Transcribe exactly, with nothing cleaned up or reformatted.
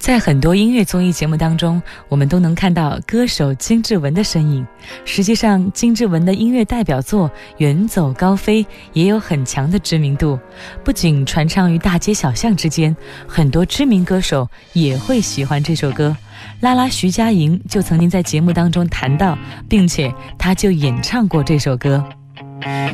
在很多音乐综艺节目当中，我们都能看到歌手金志文的身影。实际上，金志文的音乐代表作《远走高飞》也有很强的知名度，不仅传唱于大街小巷之间，很多知名歌手也会喜欢这首歌。拉拉徐佳莹就曾经在节目当中谈到，并且她就演唱过这首歌。